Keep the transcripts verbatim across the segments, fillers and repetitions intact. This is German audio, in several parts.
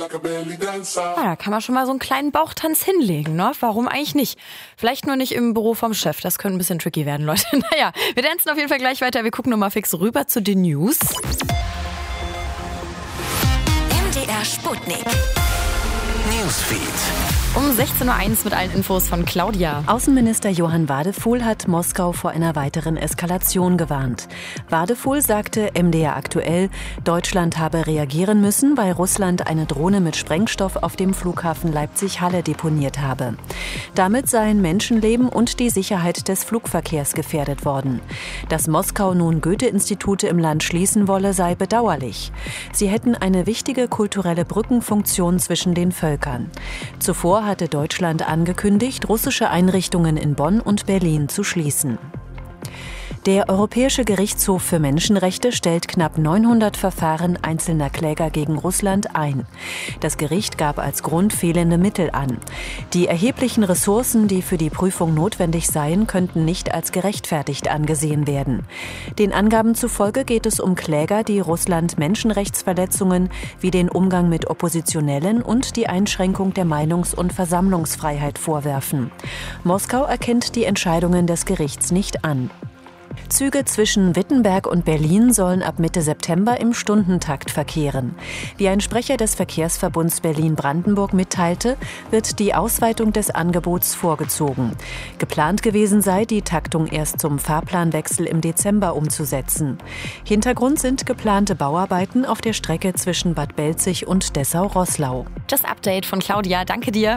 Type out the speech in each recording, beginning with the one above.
Ja, da kann man schon mal so einen kleinen Bauchtanz hinlegen, ne? Warum eigentlich nicht? Vielleicht nur nicht im Büro vom Chef, das könnte ein bisschen tricky werden, Leute. Naja, wir tanzen auf jeden Fall gleich weiter. Wir gucken nochmal fix rüber zu den News. M D R Sputnik. Newsfeed. Um sechzehn Uhr eins mit allen Infos von Claudia. Außenminister Johann Wadefuhl hat Moskau vor einer weiteren Eskalation gewarnt. Wadefuhl sagte M D R aktuell, Deutschland habe reagieren müssen, weil Russland eine Drohne mit Sprengstoff auf dem Flughafen Leipzig-Halle deponiert habe. Damit seien Menschenleben und die Sicherheit des Flugverkehrs gefährdet worden. Dass Moskau nun Goethe-Institute im Land schließen wolle, sei bedauerlich. Sie hätten eine wichtige kulturelle Brückenfunktion zwischen den Völkern. Zuvor hatte Deutschland angekündigt, russische Einrichtungen in Bonn und Berlin zu schließen. Der Europäische Gerichtshof für Menschenrechte stellt knapp neunhundert Verfahren einzelner Kläger gegen Russland ein. Das Gericht gab als Grund fehlende Mittel an. Die erheblichen Ressourcen, die für die Prüfung notwendig seien, könnten nicht als gerechtfertigt angesehen werden. Den Angaben zufolge geht es um Kläger, die Russland Menschenrechtsverletzungen wie den Umgang mit Oppositionellen und die Einschränkung der Meinungs- und Versammlungsfreiheit vorwerfen. Moskau erkennt die Entscheidungen des Gerichts nicht an. Züge zwischen Wittenberg und Berlin sollen ab Mitte September im Stundentakt verkehren. Wie ein Sprecher des Verkehrsverbunds Berlin-Brandenburg mitteilte, wird die Ausweitung des Angebots vorgezogen. Geplant gewesen sei, die Taktung erst zum Fahrplanwechsel im Dezember umzusetzen. Hintergrund sind geplante Bauarbeiten auf der Strecke zwischen Bad Belzig und Dessau-Roßlau. Das Update von Claudia, danke dir.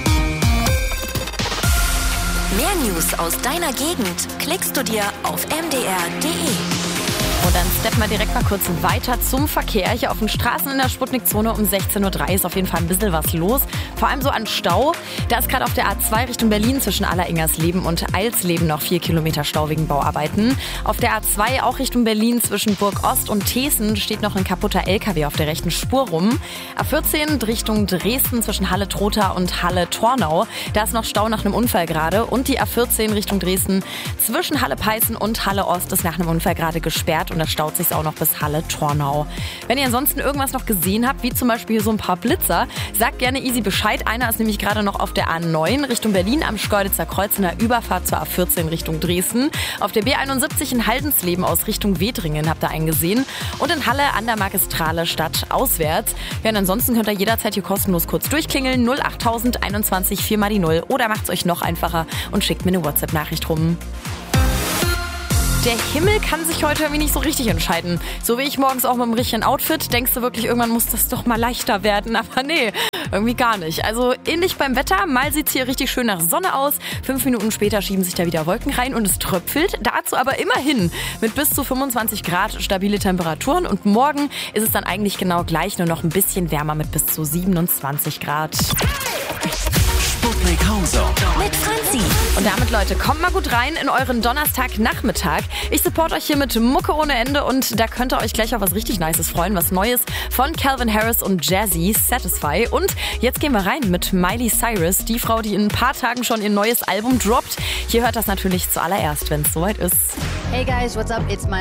Mehr News aus deiner Gegend klickst du dir auf m d r punkt d e. Und dann steppen wir direkt mal kurz weiter zum Verkehr. Hier auf den Straßen in der Sputnik-Zone um sechzehn Uhr drei ist auf jeden Fall ein bisschen was los. Vor allem so an Stau. Da ist gerade auf der A zwei Richtung Berlin zwischen Alleringers-Leben und Eilsleben noch vier Kilometer Stau wegen Bauarbeiten. Auf der A zwei auch Richtung Berlin zwischen Burg-Ost und Thesen steht noch ein kaputter L K W auf der rechten Spur rum. A vierzehn Richtung Dresden zwischen Halle-Trotha und Halle-Tornau. Da ist noch Stau nach einem Unfall gerade. Und die A vierzehn Richtung Dresden zwischen Halle-Peißen und Halle-Ost ist nach einem Unfall gerade gesperrt. Und da staut sich auch noch bis Halle-Tornau. Wenn ihr ansonsten irgendwas noch gesehen habt, wie zum Beispiel hier so ein paar Blitzer, sagt gerne easy Bescheid. Einer ist nämlich gerade noch auf der A neun Richtung Berlin am Schkeuditzer Kreuz in der Überfahrt zur A vierzehn Richtung Dresden. Auf der B einundsiebzig in Haldensleben aus Richtung Wedringen habt ihr einen gesehen. Und in Halle an der Magistrale Stadt auswärts. Ja, und ansonsten könnt ihr jederzeit hier kostenlos kurz durchklingeln. null achttausend einundzwanzig vier mal die null. Oder macht es euch noch einfacher und schickt mir eine WhatsApp-Nachricht rum. Der Himmel kann sich heute irgendwie nicht so richtig entscheiden. So wie ich morgens auch mit dem richtigen Outfit, denkst du wirklich, irgendwann muss das doch mal leichter werden. Aber nee, irgendwie gar nicht. Also ähnlich beim Wetter, mal sieht's hier richtig schön nach Sonne aus. Fünf Minuten später schieben sich da wieder Wolken rein und es tröpfelt. Dazu aber immerhin mit bis zu fünfundzwanzig Grad stabile Temperaturen. Und morgen ist es dann eigentlich genau gleich, nur noch ein bisschen wärmer mit bis zu siebenundzwanzig Grad. Sputnik Homezone mit Franzi. Und damit, Leute, kommt mal gut rein in euren Donnerstagnachmittag. Ich support euch hier mit Mucke ohne Ende und da könnt ihr euch gleich auf was richtig Nices freuen. Was Neues von Calvin Harris und Jazzy, Satisfy. Und jetzt gehen wir rein mit Miley Cyrus, die Frau, die in ein paar Tagen schon ihr neues Album droppt. Hier hört das natürlich zuallererst, wenn es soweit ist. Hey guys, what's up? It's Miley.